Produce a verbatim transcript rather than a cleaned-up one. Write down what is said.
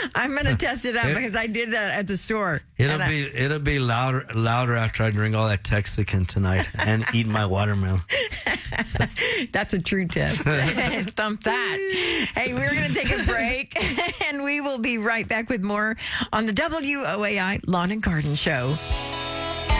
I'm going to test it out it, because I did that at the store. It'll be I, it'll be louder louder after I drink all that Texican tonight and eat my watermelon. That's a true test. Thump that. Hey, we're going to take a break, and we will be right back with more on the W O A I Lawn and Garden Show.